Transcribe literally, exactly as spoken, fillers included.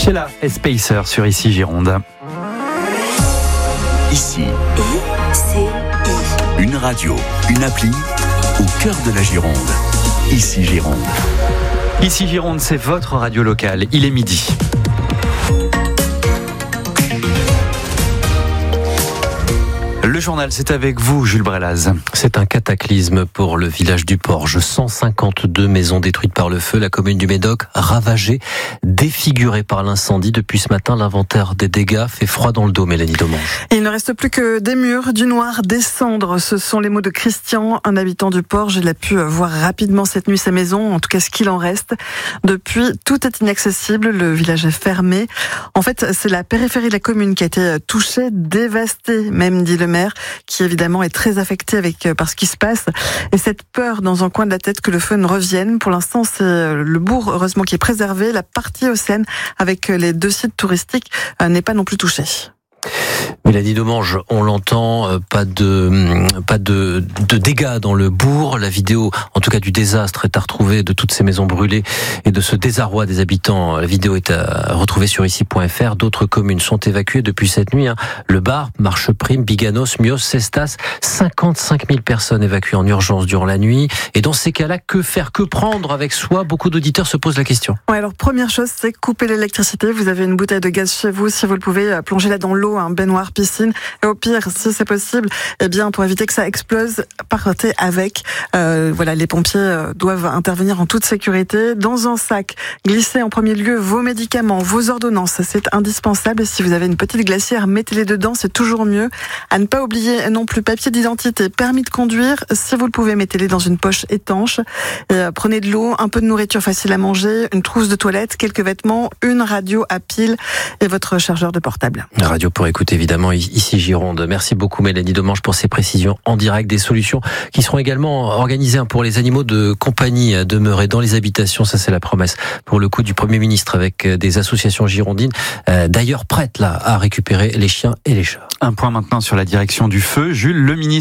Sheila et Spacer sur Ici Gironde. Ici, I C I. une radio, une appli au cœur de la Gironde. Ici Gironde. Ici Gironde, c'est votre radio locale. Il est midi. Le journal, c'est avec vous, Jules Brelaz. C'est un cataclysme pour le village du Porge. cent cinquante-deux maisons détruites par le feu. La commune du Médoc ravagée, défigurée par l'incendie. Depuis ce matin, l'inventaire des dégâts fait froid dans le dos, Mélanie Domange. Il ne reste plus que des murs, du noir, des cendres. Ce sont les mots de Christian, un habitant du Porge. Il a pu voir rapidement cette nuit sa maison, en tout cas ce qu'il en reste. Depuis, tout est inaccessible. Le village est fermé. En fait, c'est la périphérie de la commune qui a été touchée, dévastée, même dit le maire, qui évidemment est très affecté avec, par ce qui se passe. Et cette peur dans un coin de la tête que le feu ne revienne. Pour l'instant, c'est le bourg, heureusement, qui est préservé. La partie Hauts-Seine, avec les deux sites touristiques, n'est pas non plus touchée. Mélanie Domange, on l'entend, pas de pas de, de dégâts dans le bourg. La vidéo, en tout cas du désastre, est à retrouver de toutes ces maisons brûlées et de ce désarroi des habitants. La vidéo est à retrouver sur ici point f r. D'autres communes sont évacuées depuis cette nuit. Hein. Le Bar, Marcheprime, Biganos, Mios, Cestas, cinquante-cinq mille personnes évacuées en urgence durant la nuit. Et dans ces cas-là, que faire, que prendre avec soi? Beaucoup d'auditeurs se posent la question. Ouais, alors première chose, c'est couper l'électricité. Vous avez une bouteille de gaz chez vous, si vous le pouvez, plonger là dans l'eau, un baignoire, piscine, et au pire, si c'est possible, eh bien, pour éviter que ça explose, partez avec. Euh, voilà, les pompiers doivent intervenir en toute sécurité. Dans un sac, glissez en premier lieu vos médicaments, vos ordonnances, c'est indispensable. Si vous avez une petite glacière, mettez-les dedans, c'est toujours mieux. À ne pas oublier non plus papier d'identité, permis de conduire. Si vous le pouvez, mettez-les dans une poche étanche. Et euh, prenez de l'eau, un peu de nourriture facile à manger, une trousse de toilette, quelques vêtements, une radio à pile et votre chargeur de portable. La radio pour écouter évidemment ici Gironde. Merci beaucoup Mélanie Domange pour ces précisions en direct. Des solutions qui seront également organisées pour les animaux de compagnie demeurés dans les habitations. Ça, c'est la promesse pour le coup du Premier ministre avec des associations girondines d'ailleurs prêtes là à récupérer les chiens et les chats. Un point maintenant sur la direction du feu. Jules, le ministre